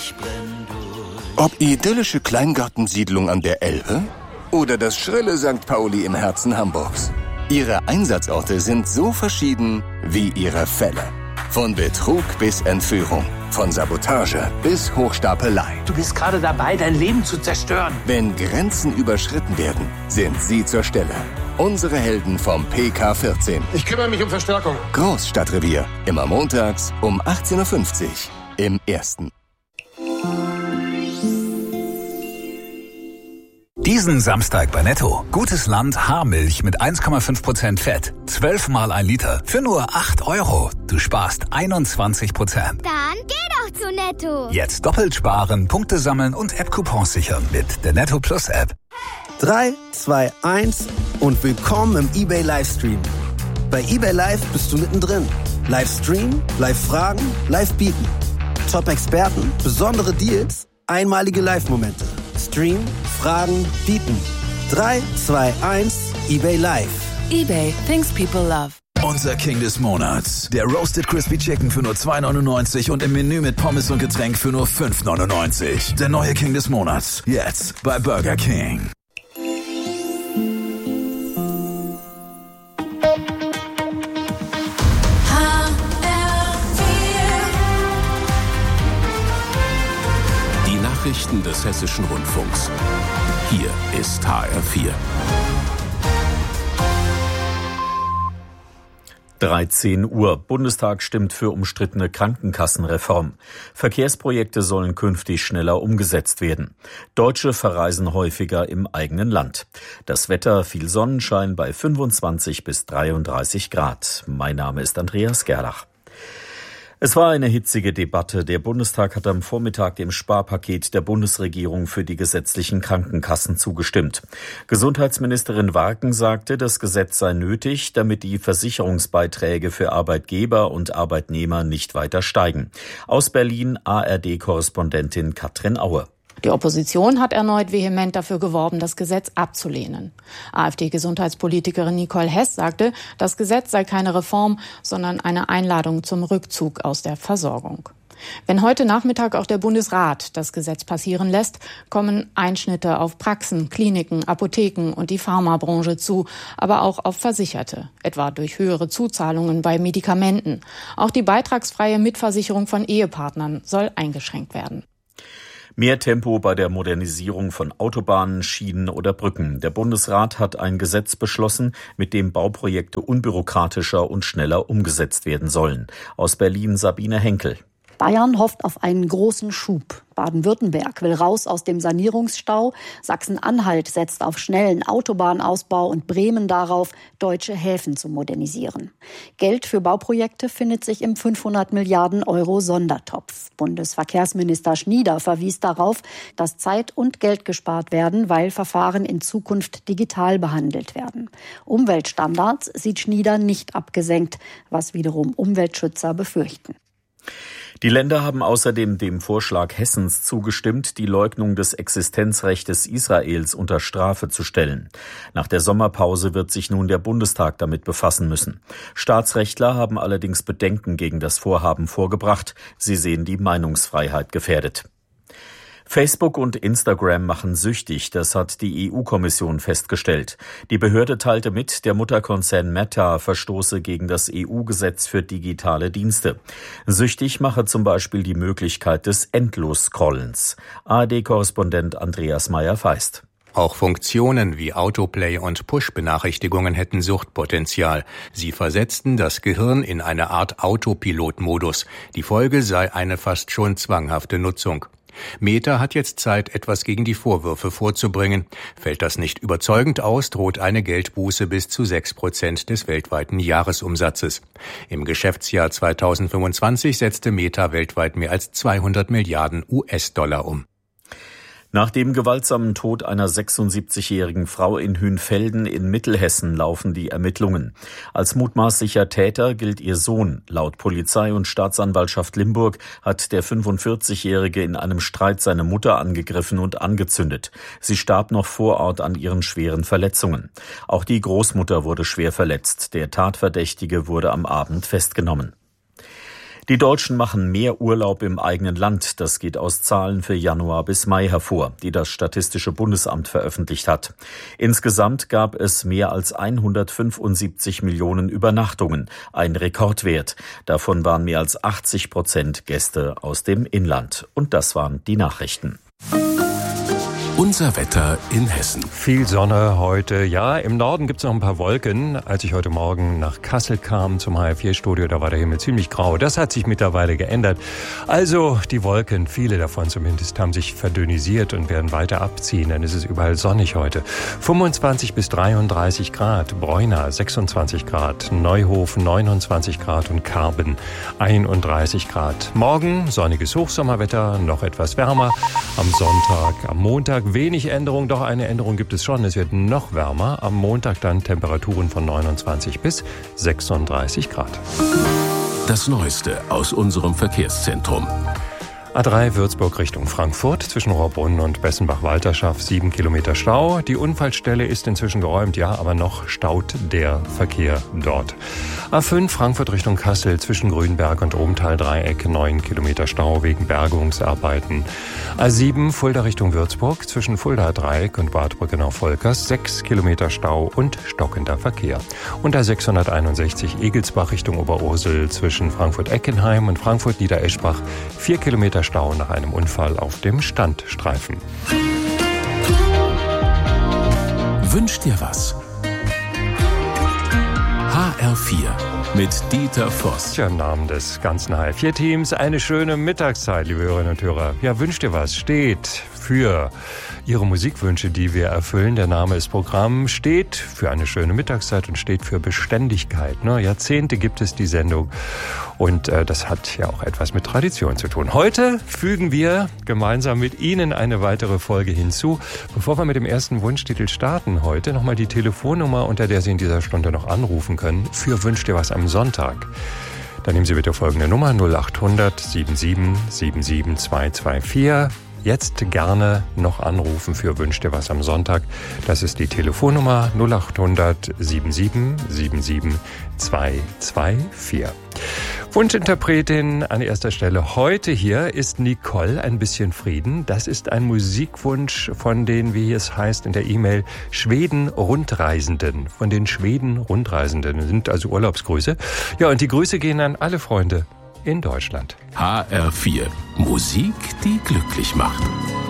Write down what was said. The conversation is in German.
ich brenn durch. Ob idyllische Kleingartensiedlung an der Elbe oder das schrille St. Pauli im Herzen Hamburgs. Ihre Einsatzorte sind so verschieden wie ihre Fälle. Von Betrug bis Entführung, von Sabotage bis Hochstapelei. Du bist gerade dabei, dein Leben zu zerstören. Wenn Grenzen überschritten werden, sind sie zur Stelle. Unsere Helden vom PK14. Ich kümmere mich um Verstärkung. Großstadtrevier. Immer montags um 18.50 Uhr im Ersten. Diesen Samstag bei Netto. Gutes Land Haarmilch mit 1,5% Fett. 12 mal 1 Liter. Für nur 8 €. Du sparst 21%. Dann geh doch zu Netto. Jetzt doppelt sparen, Punkte sammeln und App-Coupons sichern mit der Netto Plus App. 3, 2, 1 und willkommen im eBay Livestream. Bei eBay Live bist du mittendrin. Livestream, Live-Fragen, Live-Bieten. Top-Experten, besondere Deals, einmalige Live-Momente. Stream, Fragen, Bieten. 3, 2, 1, eBay Live. eBay, things people love. Unser King des Monats. Der Roasted Crispy Chicken für nur 2,99 und im Menü mit Pommes und Getränk für nur 5,99. Der neue King des Monats. Jetzt bei Burger King. Nachrichten des Hessischen Rundfunks. Hier ist HR4. 13 Uhr. Bundestag stimmt für umstrittene Krankenkassenreform. Verkehrsprojekte sollen künftig schneller umgesetzt werden. Deutsche verreisen häufiger im eigenen Land. Das Wetter, viel Sonnenschein bei 25 bis 33 Grad. Mein Name ist Andreas Gerlach. Es war eine hitzige Debatte. Der Bundestag hat am Vormittag dem Sparpaket der Bundesregierung für die gesetzlichen Krankenkassen zugestimmt. Gesundheitsministerin Warken sagte, das Gesetz sei nötig, damit die Versicherungsbeiträge für Arbeitgeber und Arbeitnehmer nicht weiter steigen. Aus Berlin ARD-Korrespondentin Katrin Aue. Die Opposition hat erneut vehement dafür geworben, das Gesetz abzulehnen. AfD-Gesundheitspolitikerin Nicole Hess sagte, das Gesetz sei keine Reform, sondern eine Einladung zum Rückzug aus der Versorgung. Wenn heute Nachmittag auch der Bundesrat das Gesetz passieren lässt, kommen Einschnitte auf Praxen, Kliniken, Apotheken und die Pharmabranche zu, aber auch auf Versicherte, etwa durch höhere Zuzahlungen bei Medikamenten. Auch die beitragsfreie Mitversicherung von Ehepartnern soll eingeschränkt werden. Mehr Tempo bei der Modernisierung von Autobahnen, Schienen oder Brücken. Der Bundesrat hat ein Gesetz beschlossen, mit dem Bauprojekte unbürokratischer und schneller umgesetzt werden sollen. Aus Berlin Sabine Henkel. Bayern hofft auf einen großen Schub. Baden-Württemberg will raus aus dem Sanierungsstau. Sachsen-Anhalt setzt auf schnellen Autobahnausbau und Bremen darauf, deutsche Häfen zu modernisieren. Geld für Bauprojekte findet sich im 500 Milliarden € Sondertopf. Bundesverkehrsminister Schnieder verwies darauf, dass Zeit und Geld gespart werden, weil Verfahren in Zukunft digital behandelt werden. Umweltstandards sieht Schnieder nicht abgesenkt, was wiederum Umweltschützer befürchten. Die Länder haben außerdem dem Vorschlag Hessens zugestimmt, die Leugnung des Existenzrechtes Israels unter Strafe zu stellen. Nach der Sommerpause wird sich nun der Bundestag damit befassen müssen. Staatsrechtler haben allerdings Bedenken gegen das Vorhaben vorgebracht. Sie sehen die Meinungsfreiheit gefährdet. Facebook und Instagram machen süchtig, das hat die EU-Kommission festgestellt. Die Behörde teilte mit, der Mutterkonzern Meta verstoße gegen das EU-Gesetz für digitale Dienste. Süchtig mache zum Beispiel die Möglichkeit des Endlos-Scrollens. ARD-Korrespondent Andreas Meyer-Feist. Auch Funktionen wie Autoplay und Push-Benachrichtigungen hätten Suchtpotenzial. Sie versetzten das Gehirn in eine Art Autopilot-Modus. Die Folge sei eine fast schon zwanghafte Nutzung. Meta hat jetzt Zeit, etwas gegen die Vorwürfe vorzubringen. Fällt das nicht überzeugend aus, droht eine Geldbuße bis zu 6% des weltweiten Jahresumsatzes. Im Geschäftsjahr 2025 setzte Meta weltweit mehr als 200 Milliarden US-Dollar um. Nach dem gewaltsamen Tod einer 76-jährigen Frau in Hünfelden in Mittelhessen laufen die Ermittlungen. Als mutmaßlicher Täter gilt ihr Sohn. Laut Polizei und Staatsanwaltschaft Limburg hat der 45-Jährige in einem Streit seine Mutter angegriffen und angezündet. Sie starb noch vor Ort an ihren schweren Verletzungen. Auch die Großmutter wurde schwer verletzt. Der Tatverdächtige wurde am Abend festgenommen. Die Deutschen machen mehr Urlaub im eigenen Land. Das geht aus Zahlen für Januar bis Mai hervor, die das Statistische Bundesamt veröffentlicht hat. Insgesamt gab es mehr als 175 Millionen Übernachtungen, ein Rekordwert. Davon waren mehr als 80% Gäste aus dem Inland. Und das waren die Nachrichten. Unser Wetter in Hessen. Viel Sonne heute. Ja, im Norden gibt es noch ein paar Wolken. Als ich heute Morgen nach Kassel kam zum HR4-Studio, da war der Himmel ziemlich grau. Das hat sich mittlerweile geändert. Also die Wolken, viele davon zumindest, haben sich verdünnisiert und werden weiter abziehen. Dann ist es überall sonnig heute. 25 bis 33 Grad. Bräuna 26 Grad. Neuhofen 29 Grad und Karben 31 Grad. Morgen sonniges Hochsommerwetter, noch etwas wärmer. Am Sonntag, am Montag wenig Änderung, doch eine Änderung gibt es schon. Es wird noch wärmer. Am Montag dann Temperaturen von 29 bis 36 Grad. Das Neueste aus unserem Verkehrszentrum. A3 Würzburg Richtung Frankfurt, zwischen Rohrbrunn und Bessenbach-Walterschaft 7 Kilometer Stau. Die Unfallstelle ist inzwischen geräumt, ja, aber noch staut der Verkehr dort. A5 Frankfurt Richtung Kassel, zwischen Grünberg und Obenthal-Dreieck 9 Kilometer Stau wegen Bergungsarbeiten. A7 Fulda Richtung Würzburg, zwischen Fulda-Dreieck und Bad Brückenau-Volkers 6 Kilometer Stau und stockender Verkehr. Und A661 Egelsbach Richtung Oberursel, zwischen Frankfurt-Eckenheim und Frankfurt-Niedereschbach 4 Kilometer Stau nach einem Unfall auf dem Standstreifen. Wünsch dir was? HR4 mit Dieter Voss. Im Namen des ganzen HR4-Teams eine schöne Mittagszeit, liebe Hörerinnen und Hörer. Ja, Wünsch dir was steht für Ihre Musikwünsche, die wir erfüllen. Der Name ist Programm, steht für eine schöne Mittagszeit und steht für Beständigkeit. Jahrzehnte gibt es die Sendung und das hat ja auch etwas mit Tradition zu tun. Heute fügen wir gemeinsam mit Ihnen eine weitere Folge hinzu. Bevor wir mit dem ersten Wunschtitel starten heute, nochmal die Telefonnummer, unter der Sie in dieser Stunde noch anrufen können, für Wünsch dir was am Sonntag. Dann nehmen Sie bitte folgende Nummer 0800 77 77 224. Jetzt gerne noch anrufen für Wünsch dir was am Sonntag. Das ist die Telefonnummer 0800 77 77 224. Wunschinterpretin an erster Stelle heute hier ist Nicole, ein bisschen Frieden. Das ist ein Musikwunsch von den, wie es heißt in der E-Mail, Schweden-Rundreisenden. Von den Schweden-Rundreisenden sind also Urlaubsgrüße. Ja, und die Grüße gehen an alle Freunde in Deutschland. HR4. Musik, die glücklich macht.